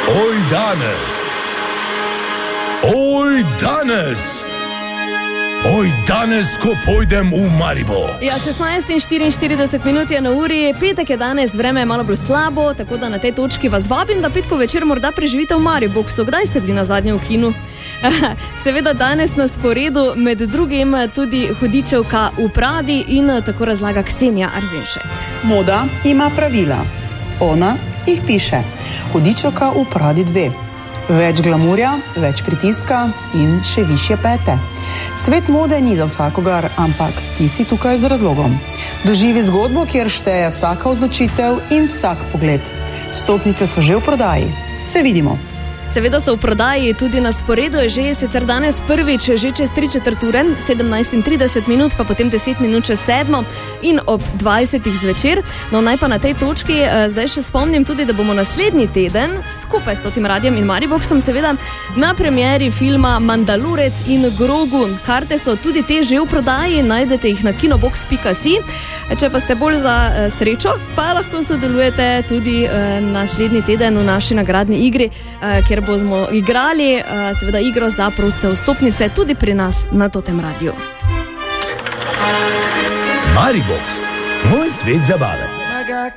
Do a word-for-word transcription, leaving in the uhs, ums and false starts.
Oj danes, oj danes, oj danes, ko pojdem v Maribor. Ja, šestnajst in štiriinštirideset minut je na uri, petek je danes, vreme je malo bolj slabo, tako da na tej točki vas vabim, da petko večer morda preživite v Mariboru. Kdaj ste bili nazadnje v kinu? Seveda danes na sporedu med drugim tudi Hudičevka v Pradi in tako razlaga Ksenija Arzinšek. Moda ima pravila, ona jih piše. Hudičevka v Pradi dve. Več glamurja, več pritiska in še višje pete. Svet mode ni za vsakogar, ampak ti si tukaj z razlogom. Doživi zgodbo, kjer šteje vsaka odločitev in vsak pogled. Stopnice so že v prodaji. Se vidimo. Seveda so v prodaji, tudi na sporedu je že sicer danes prvič, že čez tri četrt ure, sedemnajst in trideset minut, pa potem deset minut čez sedmo in ob dvajsetih zvečer. No, naj pa na tej točki eh, zdaj še spomnim tudi, da bomo naslednji teden skupaj s Totim Radiem in Mariboxom seveda na premieri filma Mandalorec in Grogu. Karte so tudi te že v prodaji, najdete jih na kinobox pika si. Če pa ste bolj za eh, srečo, pa lahko sodelujete tudi eh, naslednji teden v naši nagradni igri, eh, kjer bomo igrali uh, seveda igro za proste vstopnice tudi pri nas na Totem Radiu. Maribox, moj svet zabave.